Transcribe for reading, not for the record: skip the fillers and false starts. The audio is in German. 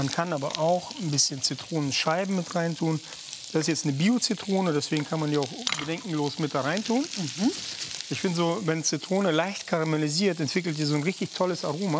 Man kann aber auch ein bisschen Zitronenscheiben mit reintun. Das ist jetzt eine Bio-Zitrone, deswegen kann man die auch bedenkenlos mit da reintun. Ich finde so, wenn Zitrone leicht karamellisiert, entwickelt die so ein richtig tolles Aroma.